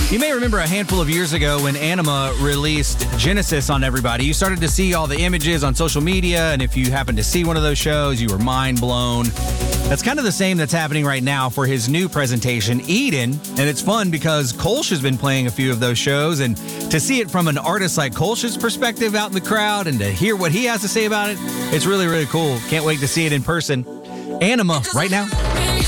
You may remember a handful of years ago when Anima released Genesis on everybody. You started to see all the images on social media, and if you happened to see one of those shows, you were mind blown. That's kind of the same that's happening right now for his new presentation, Eden. And it's fun because Kolsch has been playing a few of those shows, and to see it from an artist like Kolsch's perspective out in the crowd and to hear what he has to say about it, it's really, really cool. Can't wait to see it in person. Anima, right now.